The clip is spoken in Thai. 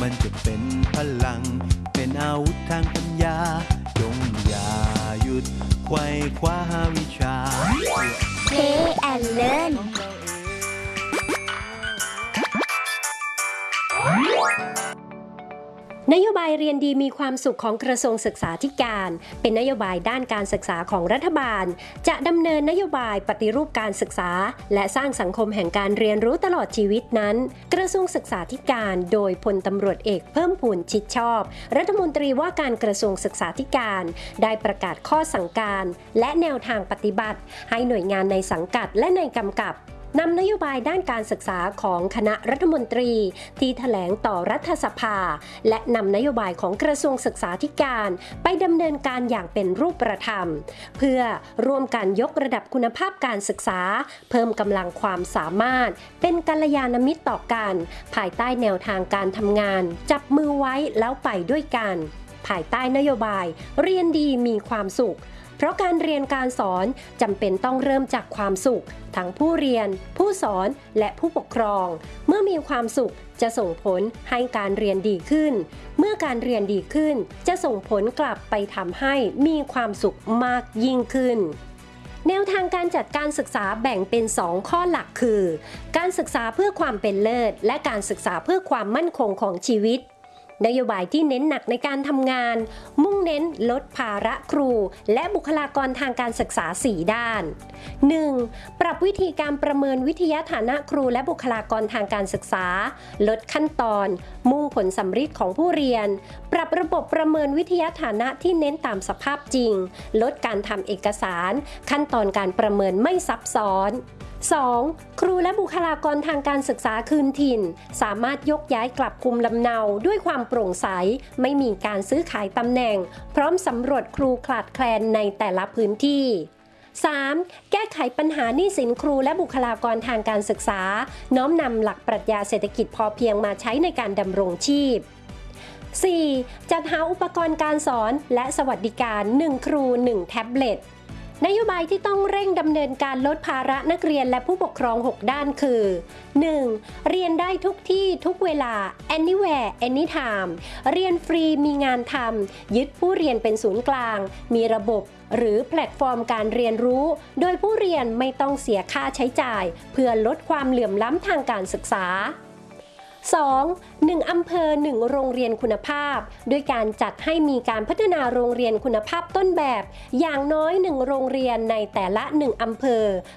มันจะเป็นพลังเป็นอาวุธทางปัญญาจงอย่าหยุดไขว่คว้าหาวิชา Play and Learnนโยบายเรียนดีมีความสุขของกระทรวงศึกษาธิการเป็นนโยบายด้านการศึกษาของรัฐบาลจะดำเนินนโยบายปฏิรูปการศึกษาและสร้างสังคมแห่งการเรียนรู้ตลอดชีวิตนั้นกระทรวงศึกษาธิการโดยพลตำรวจเอกเพิ่มพูนชิดชอบรัฐมนตรีว่าการกระทรวงศึกษาธิการได้ประกาศข้อสั่งการและแนวทางปฏิบัติให้หน่วยงานในสังกัดและในกำกับนำนโยบายด้านการศึกษาของคณะรัฐมนตรีที่แถลงต่อรัฐสภาและนำนโยบายของกระทรวงศึกษาธิการไปดำเนินการอย่างเป็นรูปธรรมเพื่อร่วมกันยกระดับคุณภาพการศึกษาเพิ่มกำลังความสามารถเป็นกัลยาณมิตรต่อกันภายใต้แนวทางการทำงานจับมือไว้แล้วไปด้วยกันภายใต้นโยบายเรียนดีมีความสุขเพราะการเรียนการสอนจำเป็นต้องเริ่มจากความสุขทั้งผู้เรียนผู้สอนและผู้ปกครองเมื่อมีความสุขจะส่งผลให้การเรียนดีขึ้นเมื่อการเรียนดีขึ้นจะส่งผลกลับไปทำให้มีความสุขมากยิ่งขึ้นแนวทางการจัดการศึกษาแบ่งเป็น2ข้อหลักคือการศึกษาเพื่อความเป็นเลิศและการศึกษาเพื่อความมั่นคงของชีวิตนโยบายที่เน้นหนักในการทำงานมุ่งเน้นลดภาระครูและบุคลากรทางการศึกษา4ด้าน 1. ปรับวิธีการประเมินวิทยาฐานะครูและบุคลากรทางการศึกษาลดขั้นตอนมุ่งผลสำฤทธิ์ของผู้เรียนปรับระบบประเมินวิทยาฐานะที่เน้นตามสภาพจริงลดการทำเอกสารขั้นตอนการประเมินไม่ซับซ้อน 2. ครูและบุคลากรทางการศึกษาคืนถิ่นสามารถยกย้ายกลับภูมิลำเนาด้วยความโปร่งใสไม่มีการซื้อขายตำแหน่งพร้อมสำรวจครูขาดแคลนในแต่ละพื้นที่ 3. แก้ไขปัญหาหนี้สินครูและบุคลากรทางการศึกษาน้อมนำหลักปรัชญาเศรษฐกิจพอเพียงมาใช้ในการดำรงชีพ 4. จัดหาอุปกรณ์การสอนและสวัสดิการ1ครู1แท็บเล็ตนโยบายที่ต้องเร่งดำเนินการลดภาระนักเรียนและผู้ปกครอง6ด้านคือ 1. เรียนได้ทุกที่ทุกเวลา anywhere anytime เรียนฟรีมีงานทำยึดผู้เรียนเป็นศูนย์กลางมีระบบหรือแพลตฟอร์มการเรียนรู้โดยผู้เรียนไม่ต้องเสียค่าใช้จ่ายเพื่อลดความเหลื่อมล้ำทางการศึกษา 2. 1 อำเภอ 1 โรงเรียนคุณภาพด้วยการจัดให้มีการพัฒนาโรงเรียนคุณภาพต้นแบบอย่างน้อย1โรงเรียนในแต่ละ1อำเภอ